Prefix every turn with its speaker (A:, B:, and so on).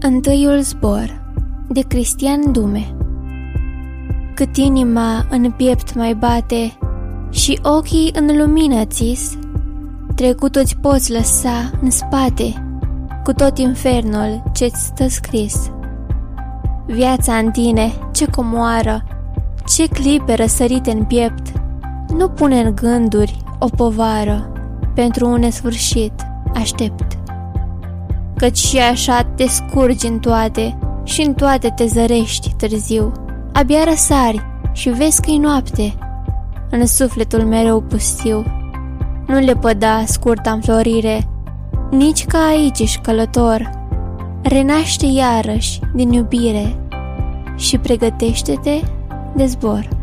A: Întâiul zbor de Cristian Dume. Cât inima în piept mai bate și ochii în lumină țis, trecutul-ți poți lăsa în spate cu tot infernul ce-ți stă scris. Viața în tine ce comoară, ce clipe răsărite în piept, nu pune în gânduri o povară, pentru un nesfârșit aștept. Căci și așa te scurgi în toate și în toate te zărești târziu. Abia răsari și vezi că-i noapte în sufletul mereu pustiu. Nu le păda scurta înflorire, nici ca aici ești călător. Renaște iarăși din iubire și pregătește-te de zbor.